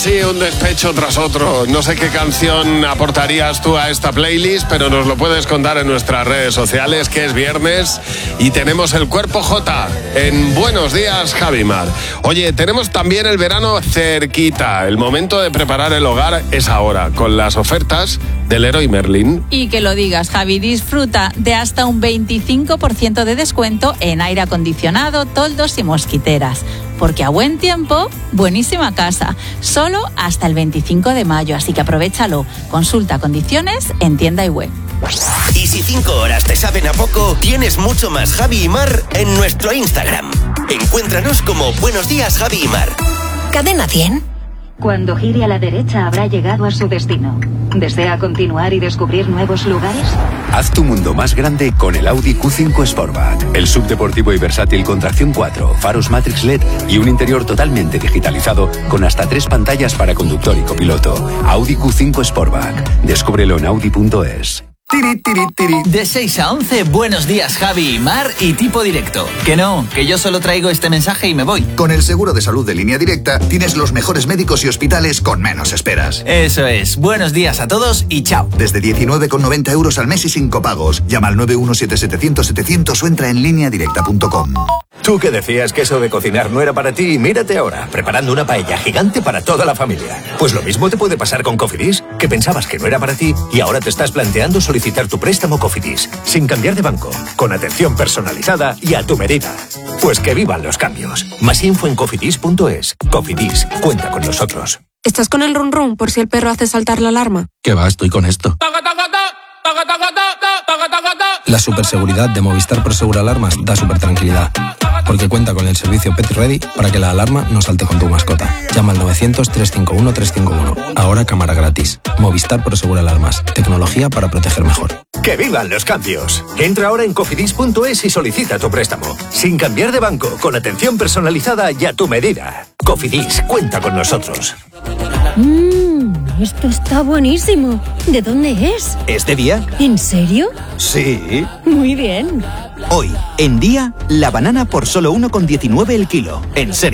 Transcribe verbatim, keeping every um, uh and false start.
sí, un despecho tras otro. No sé qué canción aportarías tú a esta playlist, pero nos lo puedes contar en nuestras redes sociales, que es viernes y tenemos el Cuerpo J en Buenos Días, Javi Mar. Oye, tenemos también el verano cerquita. El momento de preparar el hogar es ahora, con las ofertas del Leroy Merlin. Y que lo digas, Javi, disfruta de hasta un veinticinco por ciento de descuento en aire acondicionado, toldos y mosquiteras. Porque a buen tiempo, buenísima casa. Solo hasta el veinticinco de mayo, así que aprovéchalo. Consulta condiciones en tienda y web. Y si cinco horas te saben a poco, tienes mucho más Javi y Mar en nuestro Instagram. Encuéntranos como Buenos Días, Javi y Mar. Cadena cien. Cuando gire a la derecha habrá llegado a su destino. ¿Desea continuar y descubrir nuevos lugares? Haz tu mundo más grande con el Audi Q cinco Sportback. El subdeportivo y versátil con tracción cuatro, faros Matrix L E D y un interior totalmente digitalizado con hasta tres pantallas para conductor y copiloto. Audi Q cinco Sportback. Descúbrelo en audi punto es. Tiri, tiri, tiri. De seis a once, Buenos Días, Javi y Mar y Tipo Directo. Que no, que yo solo traigo este mensaje y me voy. Con el seguro de salud de Línea Directa tienes los mejores médicos y hospitales con menos esperas. Eso es. Buenos días a todos y chao. Desde diecinueve con noventa euros al mes y sin copagos. Llama al nueve uno siete siete cero cero setecientos o entra en línea directa punto com. Tú que decías que eso de cocinar no era para ti, mírate ahora, preparando una paella gigante para toda la familia. Pues lo mismo te puede pasar con Cofidis, que pensabas que no era para ti y ahora te estás planteando solicitar tu préstamo Cofidis, sin cambiar de banco, con atención personalizada y a tu medida. Pues que vivan los cambios. Más info en cofidis punto es. Cofidis, cuenta con nosotros. ¿Estás con el run run por si el perro hace saltar la alarma? ¿Qué va? Estoy con esto. La superseguridad de Movistar Prosegur Alarmas da super tranquilidad, porque cuenta con el servicio Pet Ready para que la alarma no salte con tu mascota. Llama al novecientos, trescientos cincuenta y uno, trescientos cincuenta y uno. Ahora cámara gratis. Movistar Prosegur Alarmas. Tecnología para proteger mejor. ¡Que vivan los cambios! Entra ahora en cofidis punto es y solicita tu préstamo. Sin cambiar de banco, con atención personalizada y a tu medida. Cofidis, cuenta con nosotros. Mmm, esto está buenísimo. ¿De dónde es? ¿Es de Día? ¿En serio? Sí. Muy bien. Hoy, en Día, la banana por solo uno con diecinueve el kilo. En serio.